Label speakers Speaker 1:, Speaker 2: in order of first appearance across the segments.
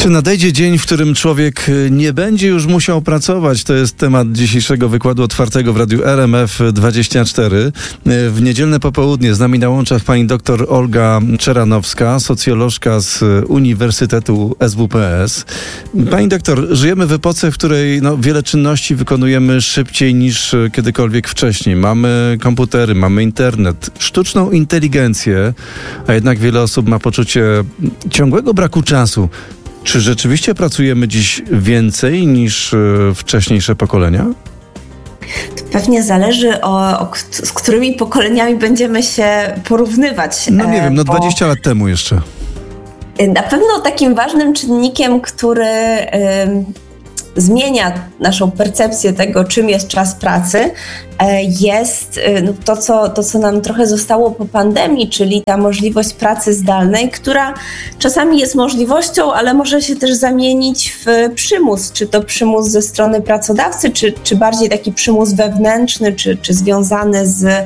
Speaker 1: Czy nadejdzie dzień, w którym człowiek nie będzie już musiał pracować? To jest temat dzisiejszego wykładu otwartego w radiu RMF24. W niedzielne popołudnie z nami na łączach pani dr Olga Czeranowska, socjolożka z Uniwersytetu SWPS. Pani doktor, żyjemy w epoce, w której wiele czynności wykonujemy szybciej niż kiedykolwiek wcześniej. Mamy komputery, mamy internet, sztuczną inteligencję, a jednak wiele osób ma poczucie ciągłego braku czasu. Czy rzeczywiście pracujemy dziś więcej niż wcześniejsze pokolenia?
Speaker 2: To pewnie zależy z którymi pokoleniami będziemy się porównywać.
Speaker 1: Nie wiem, 20 lat temu jeszcze.
Speaker 2: Na pewno takim ważnym czynnikiem, który zmienia naszą percepcję tego, czym jest czas pracy, jest to, co nam trochę zostało po pandemii, czyli ta możliwość pracy zdalnej, która czasami jest możliwością, ale może się też zamienić w przymus, czy to przymus ze strony pracodawcy, czy bardziej taki przymus wewnętrzny, czy związany z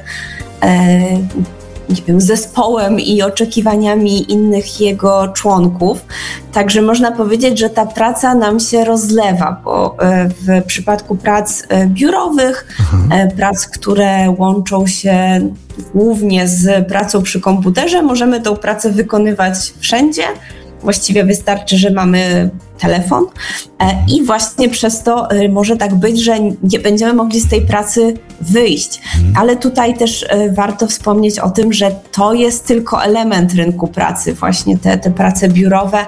Speaker 2: zespołem i oczekiwaniami innych jego członków. Także można powiedzieć, że ta praca nam się rozlewa, bo w przypadku prac biurowych, prac, które łączą się głównie z pracą przy komputerze, możemy tą pracę wykonywać wszędzie. Właściwie wystarczy, że mamy telefon i właśnie przez to może tak być, że nie będziemy mogli z tej pracy wyjść. Ale tutaj też warto wspomnieć o tym, że to jest tylko element rynku pracy. Właśnie te prace biurowe,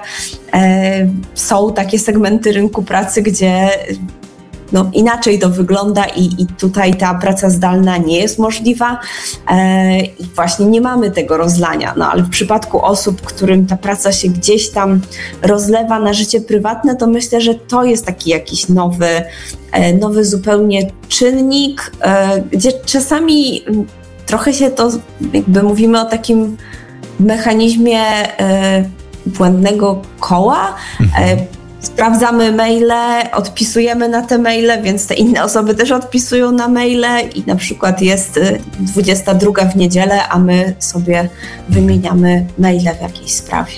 Speaker 2: są takie segmenty rynku pracy, gdzie inaczej to wygląda i tutaj ta praca zdalna nie jest możliwa i właśnie nie mamy tego rozlania. Ale w przypadku osób, którym ta praca się gdzieś tam rozlewa na życie prywatne, to myślę, że to jest taki jakiś nowy zupełnie czynnik, gdzie czasami trochę się to, jakby mówimy o takim mechanizmie błędnego koła. Sprawdzamy maile, odpisujemy na te maile, więc te inne osoby też odpisują na maile i na przykład jest 22 w niedzielę, a my sobie wymieniamy maile w jakiejś sprawie.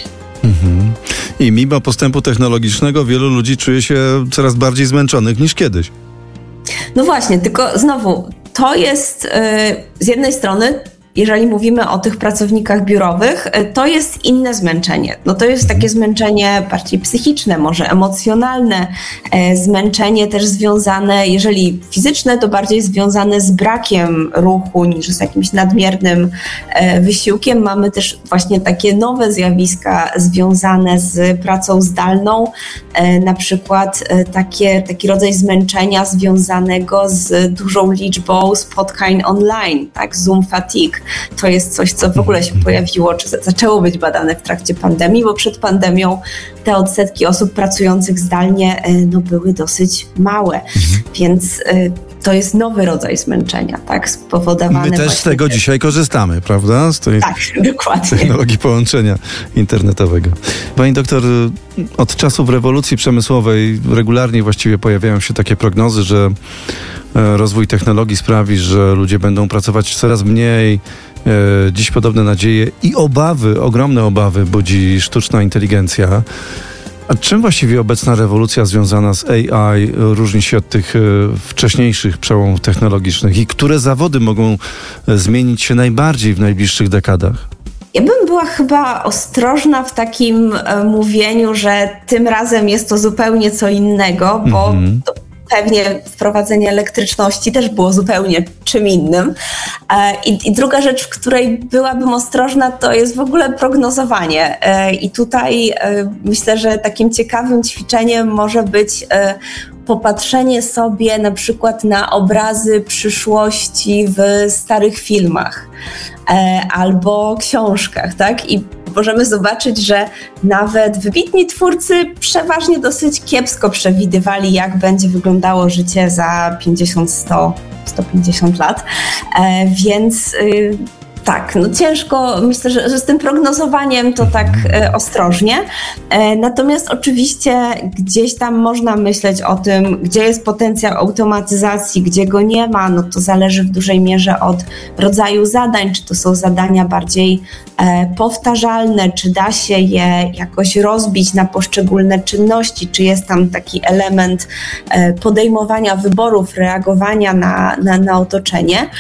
Speaker 1: I mimo postępu technologicznego wielu ludzi czuje się coraz bardziej zmęczonych niż kiedyś.
Speaker 2: No właśnie, tylko znowu to jest z jednej strony, jeżeli mówimy o tych pracownikach biurowych, to jest inne zmęczenie. To jest takie zmęczenie bardziej psychiczne, może emocjonalne, zmęczenie też związane, jeżeli fizyczne, to bardziej związane z brakiem ruchu niż z jakimś nadmiernym wysiłkiem. Mamy też właśnie takie nowe zjawiska związane z pracą zdalną, na przykład taki rodzaj zmęczenia związanego z dużą liczbą spotkań online, tak, Zoom fatigue. To jest coś, co w ogóle się pojawiło, czy zaczęło być badane w trakcie pandemii, bo przed pandemią te odsetki osób pracujących zdalnie były dosyć małe, więc to jest nowy rodzaj zmęczenia, tak, spowodowany.
Speaker 1: My też z tego dzisiaj korzystamy, prawda? Z tej
Speaker 2: dokładnie.
Speaker 1: Technologii połączenia internetowego. Pani doktor, od czasów rewolucji przemysłowej regularnie właściwie pojawiają się takie prognozy, że rozwój technologii sprawi, że ludzie będą pracować coraz mniej. Dziś podobne nadzieje i obawy, ogromne obawy budzi sztuczna inteligencja. A czym właściwie obecna rewolucja związana z AI różni się od tych wcześniejszych przełomów technologicznych i które zawody mogą zmienić się najbardziej w najbliższych dekadach?
Speaker 2: Ja bym była chyba ostrożna w takim mówieniu, że tym razem jest to zupełnie co innego, bo pewnie wprowadzenie elektryczności też było zupełnie czym innym. I druga rzecz, w której byłabym ostrożna, to jest w ogóle prognozowanie. I tutaj myślę, że takim ciekawym ćwiczeniem może być popatrzenie sobie na przykład na obrazy przyszłości w starych filmach albo książkach, tak? I możemy zobaczyć, że nawet wybitni twórcy przeważnie dosyć kiepsko przewidywali, jak będzie wyglądało życie za 50, 100, 150 lat. Więc Tak, no ciężko, myślę, że z tym prognozowaniem to tak ostrożnie. Natomiast oczywiście gdzieś tam można myśleć o tym, gdzie jest potencjał automatyzacji, gdzie go nie ma, no to zależy w dużej mierze od rodzaju zadań, czy to są zadania bardziej powtarzalne, czy da się je jakoś rozbić na poszczególne czynności, czy jest tam taki element podejmowania wyborów, reagowania na otoczenie.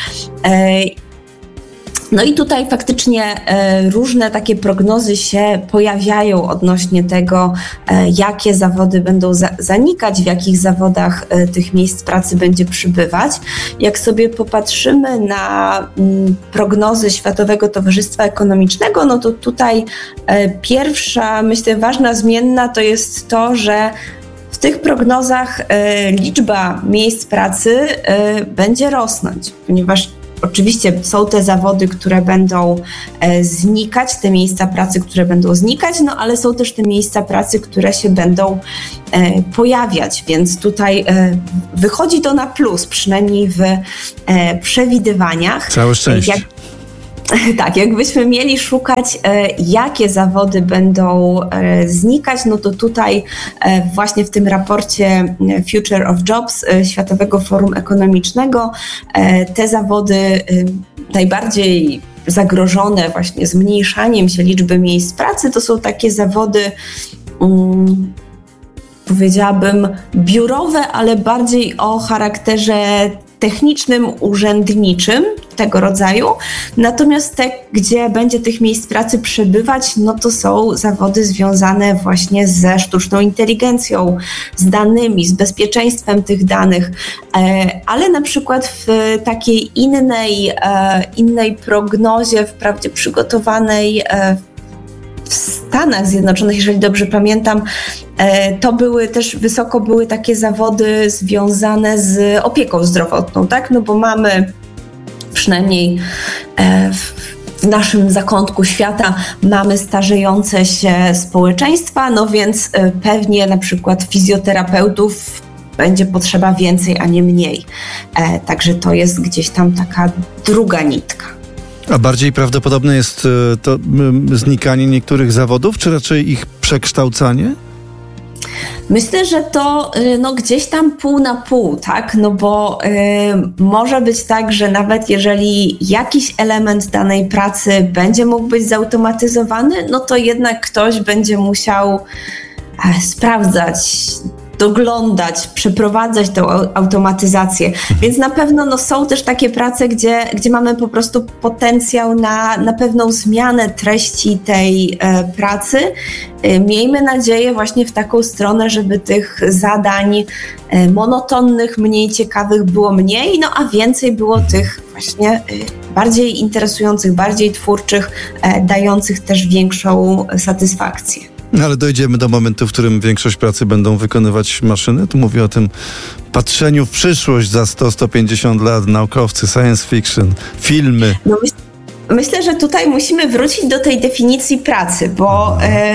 Speaker 2: No i tutaj faktycznie różne takie prognozy się pojawiają odnośnie tego, jakie zawody będą zanikać, w jakich zawodach tych miejsc pracy będzie przybywać. Jak sobie popatrzymy na prognozy Światowego Towarzystwa Ekonomicznego, no to tutaj pierwsza, myślę, ważna zmienna to jest to, że w tych prognozach liczba miejsc pracy będzie rosnąć, ponieważ oczywiście są te zawody, które będą znikać, te miejsca pracy, które będą znikać, no ale są też te miejsca pracy, które się będą pojawiać, więc tutaj wychodzi to na plus, przynajmniej w przewidywaniach.
Speaker 1: Całe szczęście.
Speaker 2: Tak, jakbyśmy mieli szukać, jakie zawody będą znikać, no to tutaj właśnie w tym raporcie Future of Jobs Światowego Forum Ekonomicznego te zawody najbardziej zagrożone właśnie zmniejszaniem się liczby miejsc pracy to są takie zawody, powiedziałabym, biurowe, ale bardziej o charakterze technicznym, urzędniczym tego rodzaju. Natomiast te, gdzie będzie tych miejsc pracy przebywać, no to są zawody związane właśnie ze sztuczną inteligencją, z danymi, z bezpieczeństwem tych danych, ale na przykład w takiej innej prognozie, wprawdzie przygotowanej w Stanach Zjednoczonych, jeżeli dobrze pamiętam, to wysoko były takie zawody związane z opieką zdrowotną, tak? No bo mamy przynajmniej w naszym zakątku świata mamy starzejące się społeczeństwa, no więc pewnie na przykład fizjoterapeutów będzie potrzeba więcej, a nie mniej. Także to jest gdzieś tam taka druga nitka.
Speaker 1: A bardziej prawdopodobne jest to znikanie niektórych zawodów, czy raczej ich przekształcanie?
Speaker 2: Myślę, że to gdzieś tam pół na pół, tak? No bo może być tak, że nawet jeżeli jakiś element danej pracy będzie mógł być zautomatyzowany, no to jednak ktoś będzie musiał sprawdzać, doglądać, przeprowadzać tą automatyzację. Więc na pewno są też takie prace, gdzie mamy po prostu potencjał na pewną zmianę treści tej pracy. Miejmy nadzieję właśnie w taką stronę, żeby tych zadań monotonnych, mniej ciekawych było mniej, no a więcej było tych właśnie bardziej interesujących, bardziej twórczych, dających też większą satysfakcję.
Speaker 1: Ale dojdziemy do momentu, w którym większość pracy będą wykonywać maszyny. Tu mówię o tym patrzeniu w przyszłość za 100-150 lat, naukowcy, science fiction, filmy.
Speaker 2: No myślę, że tutaj musimy wrócić do tej definicji pracy, bo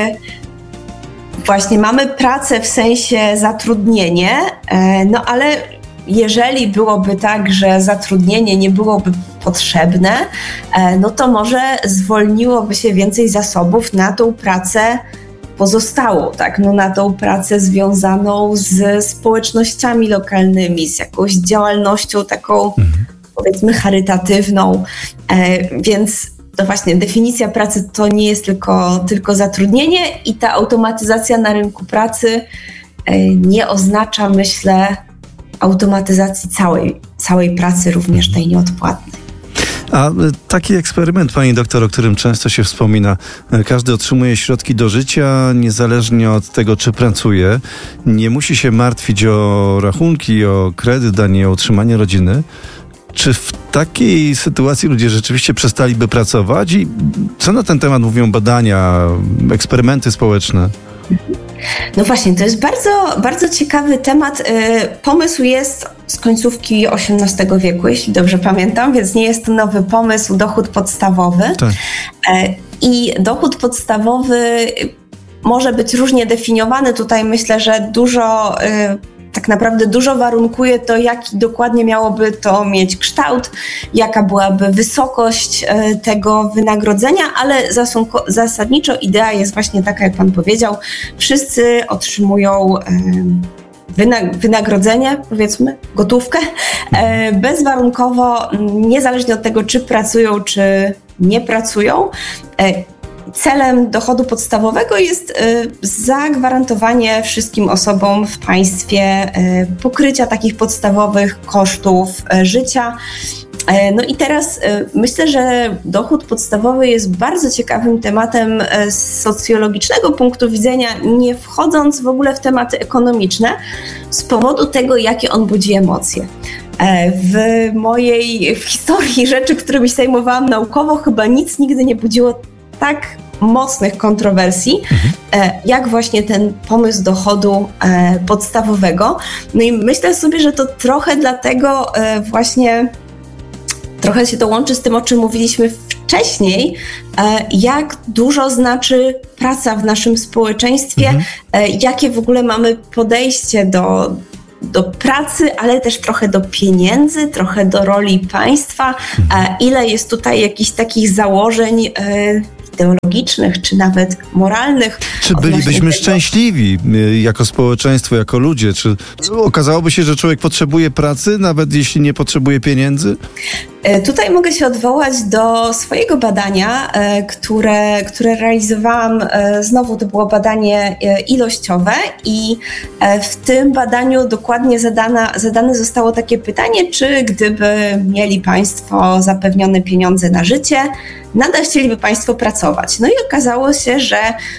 Speaker 2: właśnie mamy pracę w sensie zatrudnienie, no ale jeżeli byłoby tak, że zatrudnienie nie byłoby potrzebne, no to może zwolniłoby się więcej zasobów na tą pracę pozostałą, tak? No na tą pracę związaną z społecznościami lokalnymi, z jakąś działalnością taką, powiedzmy, charytatywną, więc to właśnie definicja pracy to nie jest tylko zatrudnienie i ta automatyzacja na rynku pracy nie oznacza, myślę, automatyzacji całej pracy, również tej nieodpłatnej.
Speaker 1: A taki eksperyment, pani doktor, o którym często się wspomina, każdy otrzymuje środki do życia, niezależnie od tego, czy pracuje, nie musi się martwić o rachunki, o kredyt, ani o utrzymanie rodziny. Czy w takiej sytuacji ludzie rzeczywiście przestaliby pracować? I co na ten temat mówią badania, eksperymenty społeczne?
Speaker 2: No właśnie, to jest bardzo, bardzo ciekawy temat. Pomysł jest z końcówki XVIII wieku, jeśli dobrze pamiętam, więc nie jest to nowy pomysł, dochód podstawowy.
Speaker 1: Tak.
Speaker 2: I dochód podstawowy może być różnie definiowany. Tutaj myślę, że dużo tak naprawdę dużo warunkuje to, jaki dokładnie miałoby to mieć kształt, jaka byłaby wysokość tego wynagrodzenia, ale zasadniczo idea jest właśnie taka, jak pan powiedział, wszyscy otrzymują wynagrodzenie, powiedzmy, gotówkę, bezwarunkowo, niezależnie od tego, czy pracują, czy nie pracują. Celem dochodu podstawowego jest zagwarantowanie wszystkim osobom w państwie pokrycia takich podstawowych kosztów życia. No i teraz myślę, że dochód podstawowy jest bardzo ciekawym tematem z socjologicznego punktu widzenia, nie wchodząc w ogóle w tematy ekonomiczne, z powodu tego, jakie on budzi emocje. W historii rzeczy, którymi się zajmowałam naukowo, chyba nic nigdy nie budziło tak mocnych kontrowersji, jak właśnie ten pomysł dochodu podstawowego. No i myślę sobie, że to trochę dlatego właśnie trochę się to łączy z tym, o czym mówiliśmy wcześniej, jak dużo znaczy praca w naszym społeczeństwie, jakie w ogóle mamy podejście do pracy, ale też trochę do pieniędzy, trochę do roli państwa, ile jest tutaj jakichś takich założeń ideologicznych, czy nawet moralnych.
Speaker 1: Czy bylibyśmy szczęśliwi jako społeczeństwo, jako ludzie? Czy okazałoby się, że człowiek potrzebuje pracy, nawet jeśli nie potrzebuje pieniędzy?
Speaker 2: Tutaj mogę się odwołać do swojego badania, które realizowałam. Znowu to było badanie ilościowe i w tym badaniu dokładnie zadane zostało takie pytanie, czy gdyby mieli Państwo zapewnione pieniądze na życie, nadal chcieliby Państwo pracować. No i okazało się, że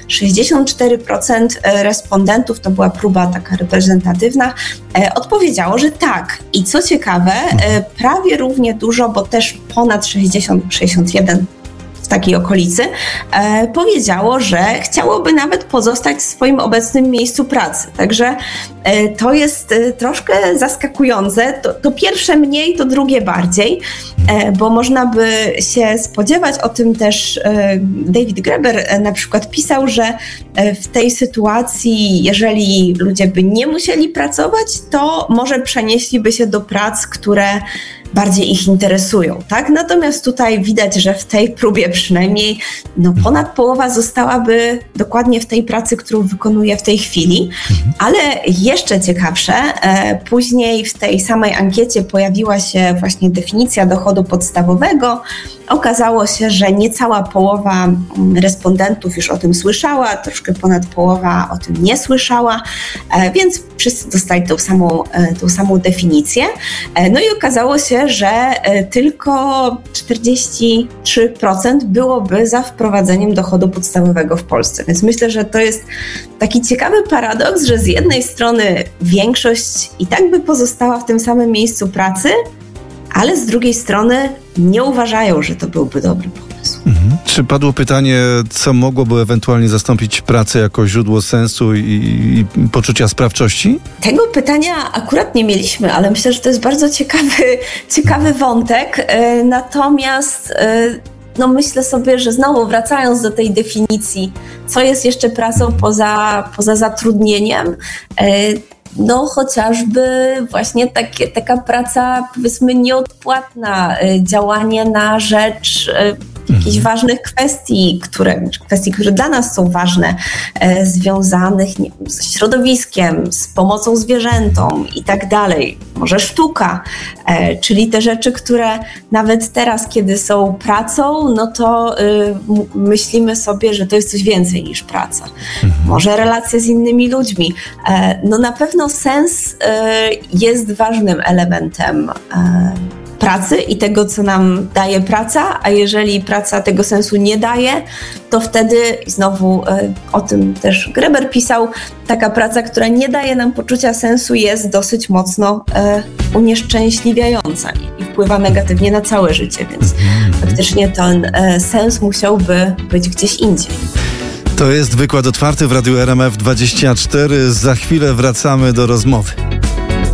Speaker 2: 64% respondentów, to była próba taka reprezentatywna, odpowiedziało, że tak. I co ciekawe, prawie równie dużo, bo też ponad 61 w takiej okolicy, powiedziało, że chciałoby nawet pozostać w swoim obecnym miejscu pracy. Także to jest troszkę zaskakujące. To pierwsze mniej, to drugie bardziej, bo można by się spodziewać, o tym też David Graeber na przykład pisał, że w tej sytuacji, jeżeli ludzie by nie musieli pracować, to może przenieśliby się do prac, które bardziej ich interesują, tak? Natomiast tutaj widać, że w tej próbie przynajmniej ponad połowa zostałaby dokładnie w tej pracy, którą wykonuje w tej chwili, ale jeszcze ciekawsze, później w tej samej ankiecie pojawiła się właśnie definicja dochodu podstawowego. Okazało się, że niecała połowa respondentów już o tym słyszała, troszkę ponad połowa o tym nie słyszała, więc wszyscy dostali tą samą definicję. No i okazało się, że tylko 43% byłoby za wprowadzeniem dochodu podstawowego w Polsce. Więc myślę, że to jest taki ciekawy paradoks, że z jednej strony większość i tak by pozostała w tym samym miejscu pracy, ale z drugiej strony nie uważają, że to byłby dobry pomysł.
Speaker 1: Czy padło pytanie, co mogłoby ewentualnie zastąpić pracę jako źródło sensu i poczucia sprawczości?
Speaker 2: Tego pytania akurat nie mieliśmy, ale myślę, że to jest bardzo ciekawy wątek. Natomiast myślę sobie, że znowu wracając do tej definicji, co jest jeszcze pracą poza zatrudnieniem, chociażby właśnie taka praca, powiedzmy, nieodpłatna, działanie na rzecz jakichś ważnych kwestii, które dla nas są ważne, związanych ze środowiskiem, z pomocą zwierzętom i tak dalej. Może sztuka, czyli te rzeczy, które nawet teraz, kiedy są pracą, to myślimy sobie, że to jest coś więcej niż praca. Może relacje z innymi ludźmi. Na pewno sens jest ważnym elementem pracy i tego, co nam daje praca, a jeżeli praca tego sensu nie daje, to wtedy, znowu o tym też Graeber pisał, taka praca, która nie daje nam poczucia sensu, jest dosyć mocno unieszczęśliwiająca i wpływa negatywnie na całe życie, więc faktycznie ten sens musiałby być gdzieś indziej.
Speaker 1: To jest wykład otwarty w Radiu RMF 24. Za chwilę wracamy do rozmowy.